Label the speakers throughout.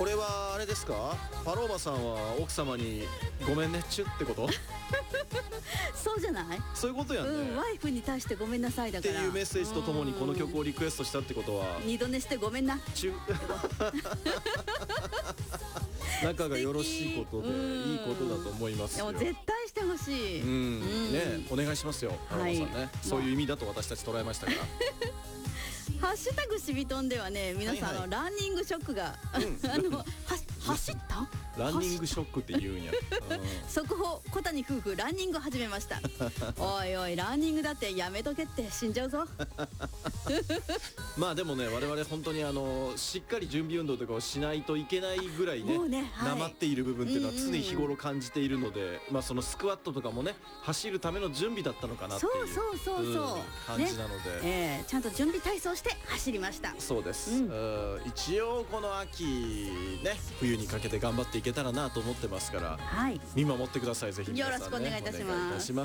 Speaker 1: これはあれですか、パローマさんは奥様にごめんねチュってこと
Speaker 2: そうじゃない？
Speaker 1: そういうことやんね、
Speaker 2: ワイフに対してごめんなさいだ
Speaker 1: っ
Speaker 2: から
Speaker 1: ていうメッセージとともにこの曲をリクエストしたってことは
Speaker 2: 二度寝してごめんな。
Speaker 1: チュ仲がよろしいことでいいことだと思いますよ。
Speaker 2: でも絶対してほしい。
Speaker 1: ね、お願いしますよ、パローマさんね、そういう意味だと私たち捉えましたから
Speaker 2: ハッシュタグしびとんではね、皆さんのランニングショックが、走った
Speaker 1: ランニングショックって言うんや
Speaker 2: 速報、小谷夫婦ランニング始めましたおいおい、ランニングだってやめとけって死んじゃうぞ
Speaker 1: まあでもね、我々本当にしっかり準備運動とかをしないといけないぐらいね、なまっている部分っていうのは常に日頃感じているので、まあそのスクワットとかもね、走るための準備だったのかなっていう感じなので、
Speaker 2: ちゃんと準備体操して走りました。
Speaker 1: そうです、一応この秋ね、冬にかけて頑張っていけたらなと思ってますから、見守ってください。ぜひ皆さんね、
Speaker 2: よろしくお願いいたします。
Speaker 1: お願いいたします。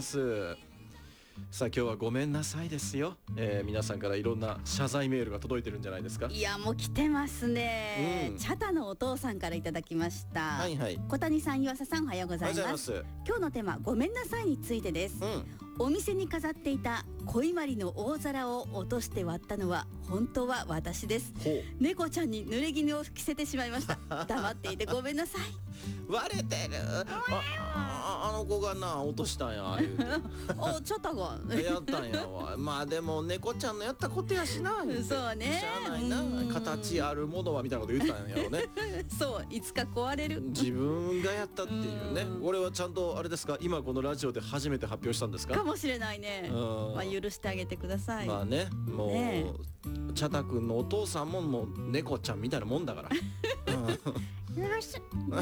Speaker 1: さあ今日はごめんなさいですよ、皆さんからいろんな謝罪メールが届いてるんじゃないですか。
Speaker 2: いやもう来てますね、チャタのお父さんからいただきました。小谷さん、岩佐さん、おはようございます。今日のテーマ、ごめんなさいについてです。お店に飾っていた小伊万里の大皿を落として割ったのは本当は私です。猫ちゃんに濡れ衣を着せてしまいました黙っていてごめんなさい。
Speaker 1: 割れてる、あの子がな落としたんや言うて
Speaker 2: おちょっとが
Speaker 1: やったんやわまあでも猫ちゃんのやったことやしな、
Speaker 2: そうね、
Speaker 1: しゃあないな、形あるものはみたいなこと言ったんやろね
Speaker 2: そういつか壊れる、
Speaker 1: 自分がやったっていうね。俺はちゃんとあれですか、今このラジオで初めて発表したんですか。
Speaker 2: かもしれないね。まあ許してあげてください。
Speaker 1: まあね、もうチャタ君のお父さんももう猫ちゃんみたいなもんだから
Speaker 2: 許す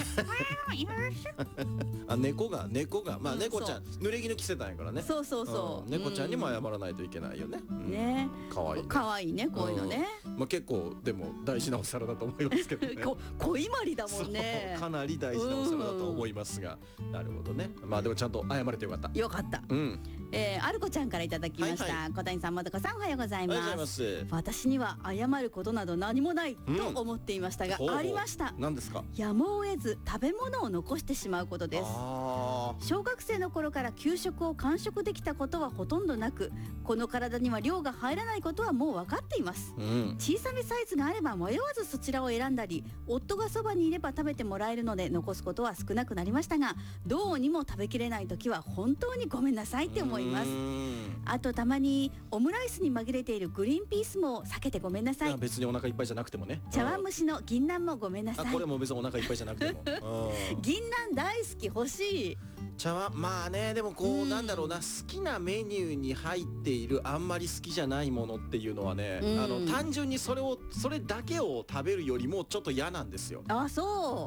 Speaker 1: あ、猫がまあ猫ちゃん濡れ衣着せたんやからね。
Speaker 2: そうそうそう、
Speaker 1: 猫ちゃんにも謝らないといけないよね。
Speaker 2: ね、
Speaker 1: かわいい、
Speaker 2: かわいいね、こういうのね。
Speaker 1: まあ結構でも大事なお皿だと思いますけどね
Speaker 2: 小伊万里だもんね。
Speaker 1: かなり大事なお皿だと思いますが、なるほどね。まあでもちゃんと謝れてよかった。
Speaker 2: よかった。あるこちゃんからいただきました。小谷さん、まどかさん、おはようございます。私には謝ることなど何もないと思っていましたが、ありました。
Speaker 1: 何ですか。
Speaker 2: やむを得ず食べ物を残してしまうことです。小学生の頃から給食を完食できたことはほとんどなく、この体には量が入らないことはもう分かっています。小さめサイズがあれば迷わずそちらを選んだり、夫がそばにいれば食べてもらえるので残すことは少なくなりましたが、どうにも食べきれない時は本当にごめんなさいって思います。あとたまにオムライスに紛れているグリーンピースも避けてごめんなさい。
Speaker 1: 別にお腹いっぱいじゃなくてもね。
Speaker 2: 茶碗蒸しの銀杏もごめんなさい。
Speaker 1: これも別にお腹いっぱいじゃなくても
Speaker 2: 銀杏大好き、欲しい。
Speaker 1: 茶碗、まあね、でもこうなんだろうな、好きなメニューに入っているあんまり好きじゃないものっていうのはね、単純にそれだけを食べるよりもちょっと嫌なんですよ。
Speaker 2: あ、そう。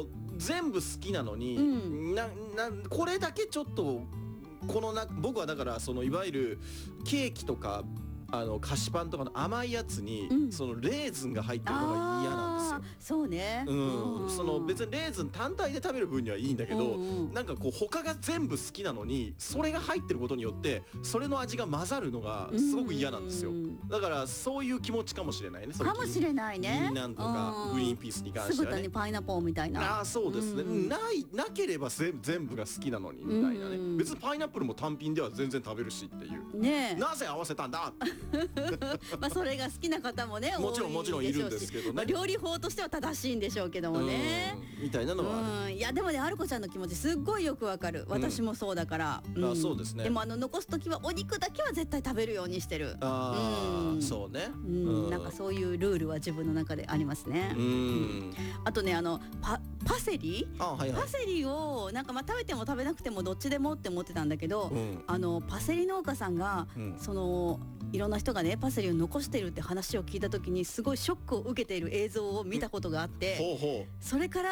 Speaker 1: 全部好きなのに、これだけちょっと僕はだからいわゆるケーキとか菓子パンとかの甘いやつに、そのレーズンが入ってるのが嫌なんですよ。
Speaker 2: そうね。
Speaker 1: 別にレーズン単体で食べる分にはいいんだけど、なんかこう他が全部好きなのにそれが入ってることによってそれの味が混ざるのがすごく嫌なんですよ。だからそういう気持ちかもしれないね。
Speaker 2: かもしれないね。
Speaker 1: 銀杏とかグリーンピースに関してはね。
Speaker 2: 酢豚にパイナポーみたいな。
Speaker 1: そうですね。なければ全部が好きなのにみたいなね。別にパイナップルも単品では全然食べるしっていう。なぜ合わせたんだ
Speaker 2: まあそれが好きな方もね、
Speaker 1: もちろんいるんですけどね。
Speaker 2: 料理法としては正しいんでしょうけどもね、
Speaker 1: みたいなのは。
Speaker 2: いやでもね、あるこちゃんの気持ちすっごいよくわかる。私もそうだから。
Speaker 1: そうですね。
Speaker 2: でも残す時はお肉だけは絶対食べるようにしてる。
Speaker 1: そうね。
Speaker 2: なんかそういうルールは自分の中でありますね。あとね、パセリをなんか食べても食べなくてもどっちでもって思ってたんだけど、パセリ農家さんがいろんな人がねパセリを残してるって話を聞いた時にすごいショックを受けている映像を見たことがあって、それから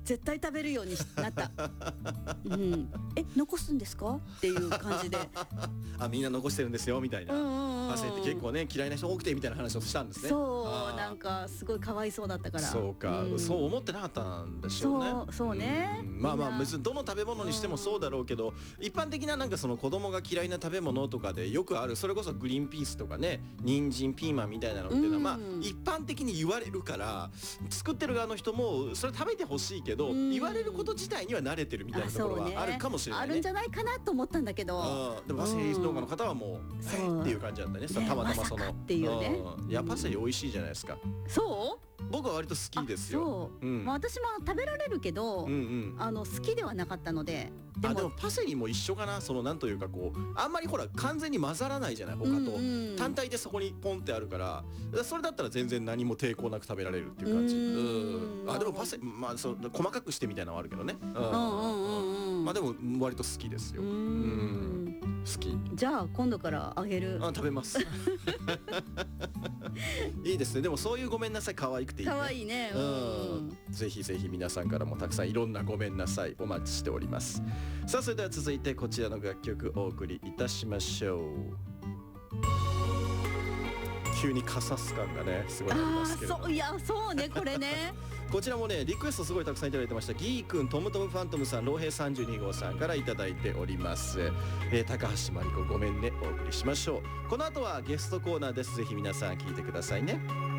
Speaker 2: 絶対食べるようになった、うん、残すんですかっていう感じで
Speaker 1: あ、みんな残してるんですよみたいな、パセリって結構ね嫌いな人多くてみたいな話をしたんですね。
Speaker 2: そうなんかすごいかわいそうだったから。
Speaker 1: そうか、そう思ってなかったんでしょうね。
Speaker 2: そうね、
Speaker 1: まあまあ別にどの食べ物にしてもそうだろうけど、一般的ななんかその子供が嫌いな食べ物とかでよくある、それこそグリーンピースとかね、人参ピーマンみたいなのっていうのはまあ一般的に言われるから、作ってる側の人もそれ食べてほしいけど、言われること自体には慣れてるみたいなところはあるかもしれないね。
Speaker 2: あるんじゃないかなと思ったんだけど、
Speaker 1: でもパセリ農家の方はもうっていう感じだったね。たまたまその
Speaker 2: っていうね。
Speaker 1: いやパセリ美味しいじゃないですか。
Speaker 2: そう？
Speaker 1: 僕は割と好きですよ。
Speaker 2: そう、まあ私も食べられるけど、好きではなかったので。
Speaker 1: でもパセリも一緒かな。そのなんというかこうあんまりほら完全に混ざらないじゃない他と、単体でそこにポンってあるから、それだったら全然何も抵抗なく食べられるっていう感じ。でもパセリまあ細かくしてみたいなのはあるけどね。まあでも割と好きですよ。好き。
Speaker 2: じゃあ今度からあげる。
Speaker 1: 食べます。いいですね。でもそういうごめんなさい可愛くていいね。
Speaker 2: 可愛いね。
Speaker 1: ぜひぜひ皆さんからもたくさんいろんなごめんなさいお待ちしております。さあそれでは続いてこちらの楽曲お送りいたしましょう。急にカサス感がねすごいありますけれども。
Speaker 2: そうねこれね。
Speaker 1: こちらもねリクエストすごいたくさんいただいてました。ギーくん、トムトムファントムさん、ローヘイ32号さんからいただいております。高橋真理子ごめんねお送りしましょう。この後はゲストコーナーです。ぜひ皆さん聞いてくださいね。